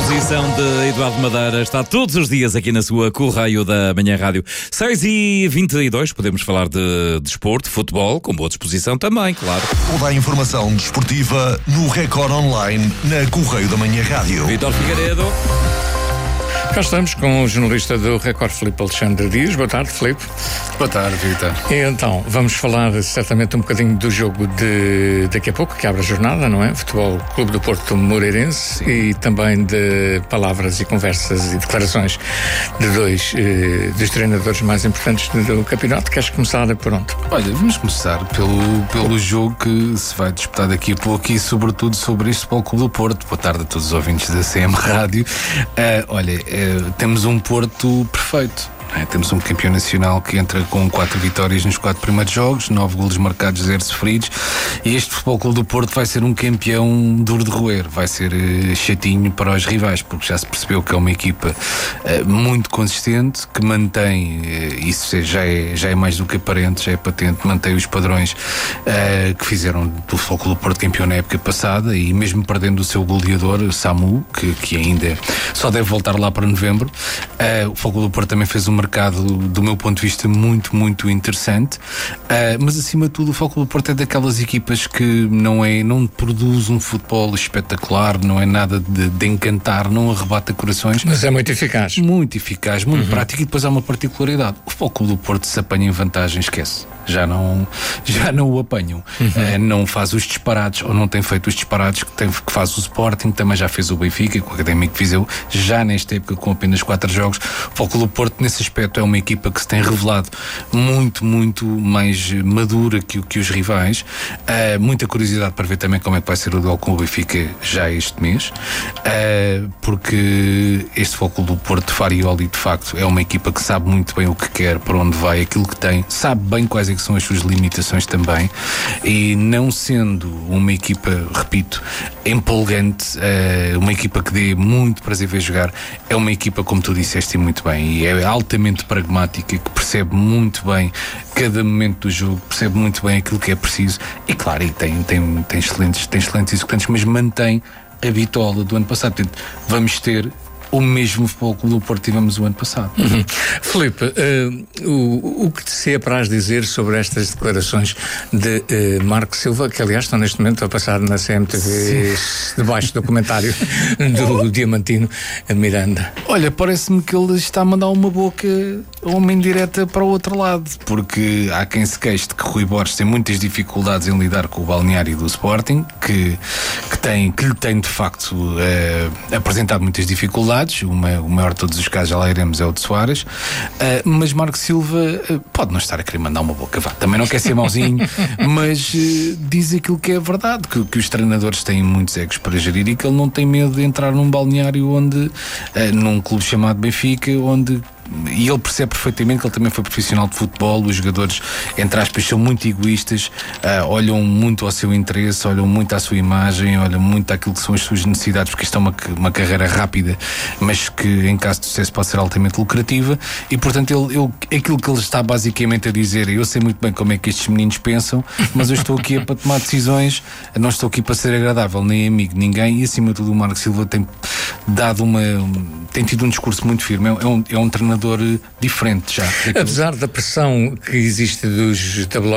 composição de Eduardo Madeira está todos os dias aqui na sua Correio da Manhã Rádio. 6h22, podemos falar de desporto, futebol, com boa disposição também, claro. Toda a informação desportiva no Record Online na Correio da Manhã Rádio. Vítor Figueiredo. Cá estamos com o jornalista do Record, Filipe Alexandre Dias. Boa tarde, Filipe. Boa tarde, Vitor. E então, vamos falar certamente um bocadinho do jogo de daqui a pouco, que abre a jornada, não é? Futebol Clube do Porto Moreirense, e também de palavras e conversas e declarações de dois dos treinadores mais importantes do campeonato. Queres começar por onde? Olha, vamos começar pelo jogo que se vai disputar daqui a pouco e sobretudo sobre este Futebol Clube do Porto. Boa tarde a todos os ouvintes da CM Rádio. Temos um Porto perfeito. Temos um campeão nacional que entra com 4 vitórias nos 4 primeiros jogos, 9 golos marcados, 0 sofridos, e este Futebol Clube do Porto vai ser um campeão duro de roer, vai ser chatinho para os rivais, porque já se percebeu que é uma equipa muito consistente, que mantém, isso já é mais do que aparente, já é patente, mantém os padrões que fizeram do Futebol Clube do Porto campeão na época passada, e mesmo perdendo o seu goleador, Samu, que ainda só deve voltar lá para novembro. O Futebol Clube do Porto também fez um mercado, do meu ponto de vista, muito, muito interessante, mas acima de tudo o Futebol Clube do Porto é daquelas equipas que não produz um futebol espetacular, não é nada de encantar, não arrebata corações, mas é muito eficaz, muito prático, e depois há uma particularidade: o Futebol Clube do Porto, se apanha em vantagem, esquece, já não o apanham. Não faz os disparados, ou não tem feito os disparados que faz o Sporting, também já fez o Benfica, com o Académico de Viseu, já nesta época com apenas 4 jogos. O Futebol Clube do Porto, nesse aspecto, é uma equipa que se tem revelado muito, muito mais madura que os rivais. Muita curiosidade para ver também como é que vai ser o duelo com o Benfica já este mês, porque este Futebol Clube do Porto, Farioli, de facto, é uma equipa que sabe muito bem o que quer, para onde vai, aquilo que tem, sabe bem quais é que são as suas limitações também, e não sendo uma equipa, repito, empolgante, uma equipa que dê muito prazer ver jogar, é uma equipa, como tu disseste muito bem, e é altamente pragmática, que percebe muito bem cada momento do jogo, percebe muito bem aquilo que é preciso, e claro, e tem excelentes executantes, mas mantém a bitola do ano passado. Portanto, vamos ter o mesmo Futebol Clube do Porto tivemos o ano passado. Filipe, o que te apraz dizer sobre estas declarações de Marco Silva, que aliás estão neste momento a passar na CMTV, debaixo do comentário do Diamantino Miranda? Olha, parece-me que ele está a mandar uma boca, uma indireta para o outro lado, porque há quem se queixe de que Rui Borges tem muitas dificuldades em lidar com o balneário do Sporting, que lhe tem de facto apresentado muitas dificuldades. O maior de todos os casos, já lá iremos, é o de Soares, mas Marco Silva pode não estar a querer mandar uma boca, também não quer ser mauzinho, mas diz aquilo que é verdade, que os treinadores têm muitos egos para gerir, e que ele não tem medo de entrar num balneário num clube chamado Benfica, e ele percebe perfeitamente que ele também foi profissional de futebol. Os jogadores, entre aspas, são muito egoístas, olham muito ao seu interesse, olham muito à sua imagem, olham muito àquilo que são as suas necessidades, porque isto é uma carreira rápida, mas que em caso de sucesso pode ser altamente lucrativa, e portanto aquilo que ele está basicamente a dizer: eu sei muito bem como é que estes meninos pensam, mas eu estou aqui para tomar decisões, não estou aqui para ser agradável, nem amigo de ninguém. E acima de tudo o Marco Silva tem tido um discurso muito firme, é um treinador diferente já. Apesar da pressão que existe dos tabloides